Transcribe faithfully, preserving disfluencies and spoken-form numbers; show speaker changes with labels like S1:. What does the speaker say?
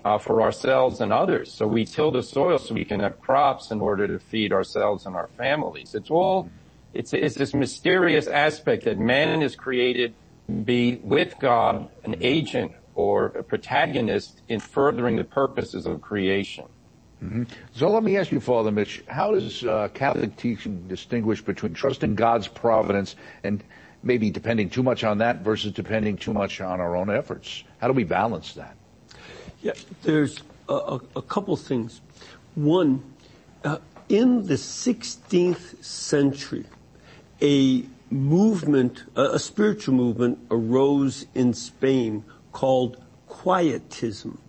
S1: uh, for ourselves and others. So we till the soil so we can have crops in order to feed ourselves and our families. It's all, it's, it's this mysterious aspect that man is created to be with God, an agent or a protagonist in furthering the purposes of creation.
S2: Mm-hmm. So let me ask you, Father Mitch, how does uh, Catholic teaching distinguish between trusting God's providence and maybe depending too much on that versus depending too much on our own efforts? How do we balance that?
S3: Yeah, there's a, a, a couple things. One, uh, in the sixteenth century, a movement, a, a spiritual movement arose in Spain called Quietism.